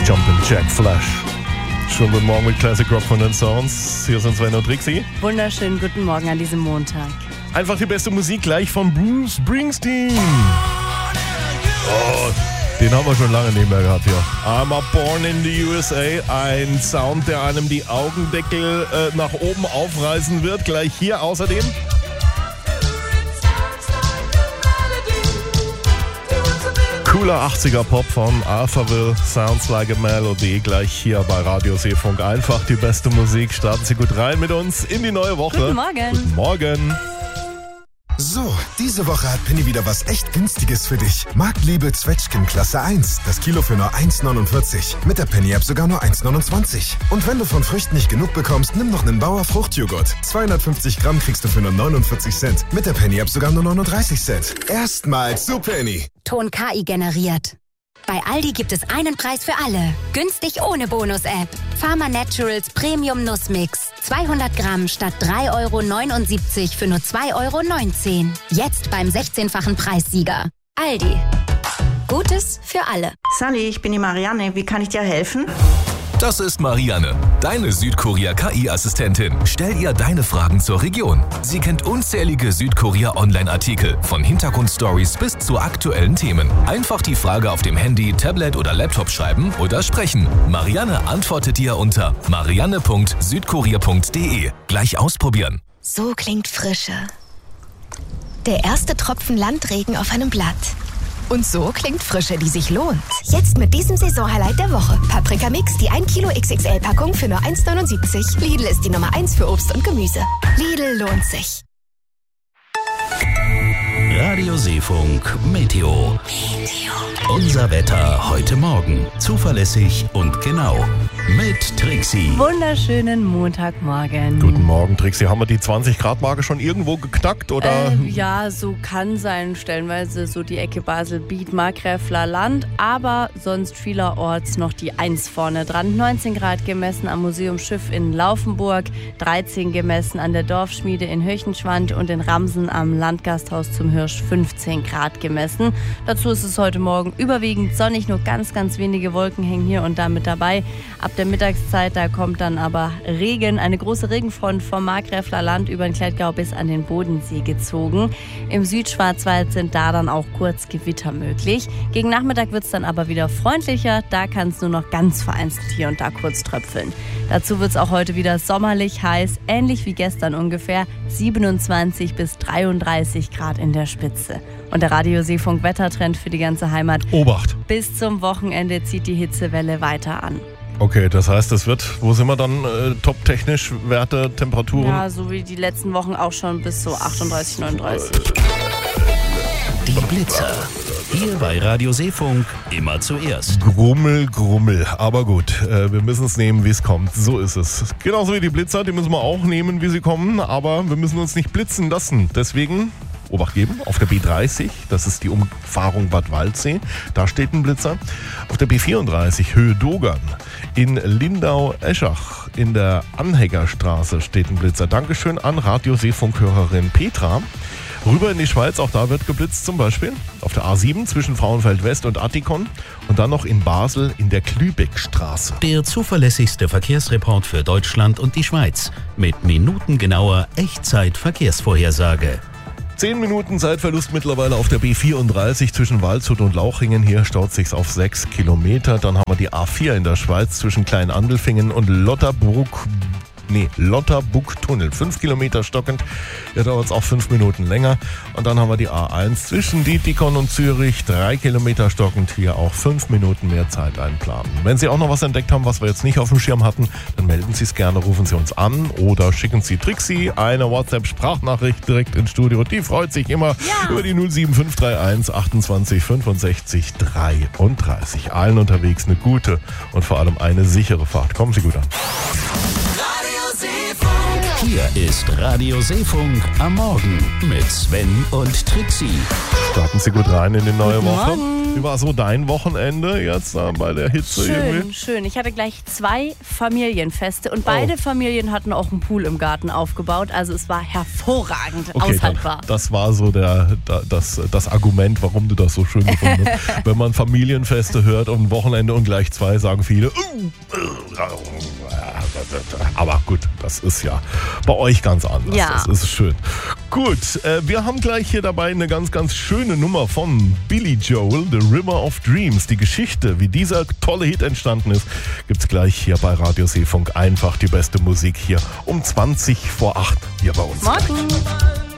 Jumpin' Jack Flash. Schönen guten Morgen mit Classic Rock von den Sounds. Hier sind Sven und Trixie. Wunderschönen guten Morgen an diesem Montag. Einfach die beste Musik gleich von Bruce Springsteen. Oh, den haben wir schon lange nicht mehr gehabt hier. I'm a Born in the USA. Ein Sound, der einem die Augendeckel nach oben aufreißen wird. Gleich hier außerdem. Cooler 80er Pop von Alphaville, Sounds Like a Melody, gleich hier bei Radio Seefunk. Einfach die beste Musik. Starten Sie gut rein mit uns in die neue Woche. Guten Morgen. Guten Morgen. So, diese Woche hat Penny wieder was echt Günstiges für dich. Marktliebe Zwetschgen Klasse 1. Das Kilo für nur 1,49. Mit der Penny-App sogar nur 1,29. Und wenn du von Früchten nicht genug bekommst, nimm noch einen Bauer Fruchtjoghurt. 250 Gramm kriegst du für nur 49 Cent. Mit der Penny-App sogar nur 39 Cent. Erstmals zu Penny. Ton KI generiert. Bei Aldi gibt es einen Preis für alle. Günstig ohne Bonus-App. Pharma Naturals Premium Nussmix. 200 Gramm statt 3,79 € für nur 2,19 €. Jetzt beim 16-fachen Preissieger. Aldi. Gutes für alle. Sally, ich bin die Marianne. Wie kann ich dir helfen? Das ist Marianne, deine Südkorea-KI-Assistentin. Stell ihr deine Fragen zur Region. Sie kennt unzählige Südkorea-Online-Artikel, von Hintergrundstories bis zu aktuellen Themen. Einfach die Frage auf dem Handy, Tablet oder Laptop schreiben oder sprechen. Marianne antwortet dir unter marianne.südkorea.de. Gleich ausprobieren. So klingt Frische. Der erste Tropfen Landregen auf einem Blatt. Und so klingt Frische, die sich lohnt. Jetzt mit diesem Saisonhighlight der Woche. Paprika Mix, die 1 Kilo XXL-Packung für nur 1,79 €. Lidl ist die Nummer 1 für Obst und Gemüse. Lidl lohnt sich. Radio Seefunk Meteo. Unser Wetter heute Morgen. Zuverlässig und genau. Mit Trixie. Wunderschönen Montagmorgen. Guten Morgen, Trixie. Haben wir die 20-Grad-Marke schon irgendwo geknackt? Oder? Ja, so kann sein. Stellenweise so die Ecke Basel-Biet, Markgräfler Land. Aber sonst vielerorts noch die 1 vorne dran. 19 Grad gemessen am Museum Schiff in Laufenburg. 13 gemessen an der Dorfschmiede in Höchenschwand. Und in Ramsen am Landgasthaus zum Hirsch 15 Grad gemessen. Dazu ist es heute Morgen überwiegend sonnig. Nur ganz, ganz wenige Wolken hängen hier und da mit dabei. Ab der Mittagszeit, da kommt dann aber Regen. Eine große Regenfront vom Markgräfler Land über den Klettgau bis an den Bodensee gezogen. Im Südschwarzwald sind da dann auch kurz Gewitter möglich. Gegen Nachmittag wird es dann aber wieder freundlicher. Da kann es nur noch ganz vereinzelt hier und da kurz tröpfeln. Dazu wird es auch heute wieder sommerlich heiß, ähnlich wie gestern ungefähr. 27 bis 33 Grad in der Spitze. Und der Radio Seefunk Wettertrend für die ganze Heimat. Obacht. Bis zum Wochenende zieht die Hitzewelle weiter an. Okay, das heißt, es wird, wo sind wir dann top-technisch, Werte, Temperaturen? Ja, so wie die letzten Wochen auch schon bis so 38, 39. Die Blitzer. Hier bei Radio Seefunk immer zuerst. Grummel, Grummel. Aber gut, wir müssen es nehmen, wie es kommt. So ist es. Genauso wie die Blitzer, die müssen wir auch nehmen, wie sie kommen. Aber wir müssen uns nicht blitzen lassen. Deswegen Obacht geben. Auf der B30, das ist die Umfahrung Bad Waldsee, da steht ein Blitzer. Auf der B34, Höhe Dogern, in Lindau-Eschach, in der Anhängerstraße steht ein Blitzer. Dankeschön an Radio Seefunk-Hörerin Petra. Rüber in die Schweiz, auch da wird geblitzt zum Beispiel. Auf der A7 zwischen Frauenfeld West und Attikon. Und dann noch in Basel in der Klübeckstraße. Der zuverlässigste Verkehrsreport für Deutschland und die Schweiz. Mit minutengenauer Echtzeit-Verkehrsvorhersage. 10 Minuten Zeitverlust mittlerweile auf der B34 zwischen Waldshut und Lauchringen. Hier staut sich's auf 6 Kilometer. Dann haben wir die A4 in der Schweiz zwischen Kleinandelfingen und Lotterbuck-Tunnel. 5 Kilometer stockend. Hier dauert es auch 5 Minuten länger. Und dann haben wir die A1 zwischen Dietikon und Zürich. 3 Kilometer stockend. Hier auch 5 Minuten mehr Zeit einplanen. Wenn Sie auch noch was entdeckt haben, was wir jetzt nicht auf dem Schirm hatten, dann melden Sie es gerne, rufen Sie uns an oder schicken Sie Trixie eine WhatsApp-Sprachnachricht direkt ins Studio. Die freut sich immer über die 07531 28 65 33. Allen unterwegs eine gute und vor allem eine sichere Fahrt. Kommen Sie gut an. Hier ist Radio Seefunk am Morgen mit Sven und Trixie. Starten Sie gut rein in die neue Woche. Morgen. Wie war so dein Wochenende jetzt bei der Hitze? Schön, schön. Ich hatte gleich 2 Familienfeste und beide Familien hatten auch einen Pool im Garten aufgebaut. Also es war hervorragend aushaltbar. Das war so das Argument, warum du das so schön gefunden hast. Wenn man Familienfeste hört und Wochenende und gleich 2, sagen viele, aber gut, das ist ja bei euch ganz anders. Ja. Das ist schön. Gut, wir haben gleich hier dabei eine ganz, ganz schöne Nummer von Billy Joel, The River of Dreams. Die Geschichte, wie dieser tolle Hit entstanden ist, gibt's gleich hier bei Radio Seefunk. Einfach die beste Musik hier um 20 vor 8 hier bei uns. Morgen.